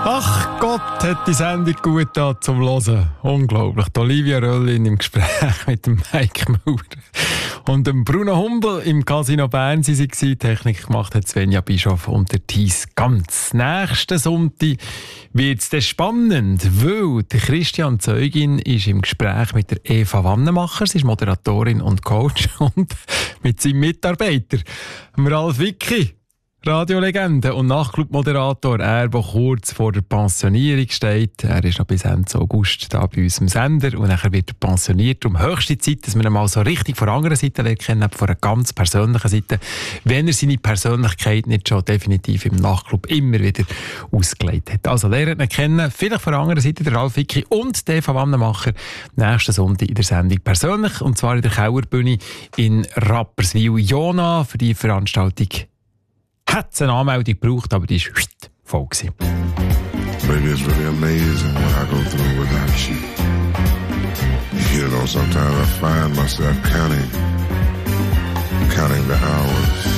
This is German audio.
Ach Gott, hat die Sendung gut da zum Hören. Unglaublich. Die Olivia Röllin im Gespräch mit dem Mike Maurer. Und dem Bruno Humbel im Casino Bern sie waren. Technik gemacht hat Svenja Bischof und der Thies Ganz. Nächsten Sonntag wird es dann spannend, weil der Christian Zeugin ist im Gespräch mit der Eva Wannemacher. Sie ist Moderatorin und Coach und mit seinem Mitarbeiter, Ralf Wicki. Radiolegende und Nachtclub-Moderator, er, der kurz vor der Pensionierung steht. Er ist noch bis Ende August da bei uns im Sender und nachher wird er pensioniert. Um höchste Zeit, dass wir ihn mal so richtig von der anderen Seite kennen, von einer ganz persönlichen Seite, wenn er seine Persönlichkeit nicht schon definitiv im Nachtclub immer wieder ausgelegt hat. Also lernt ihn kennen, vielleicht von der anderen Seite der Ralf Wicki und der Eva Wannemacher nächsten Sonntag in der Sendung persönlich, und zwar in der Kauerbühne in Rapperswil. Jona, für die Veranstaltung hat es eine Anmeldung gebraucht, aber die war voll gewesen. Baby, it's really amazing what I go through without you. You know, sometimes I find myself counting the hours.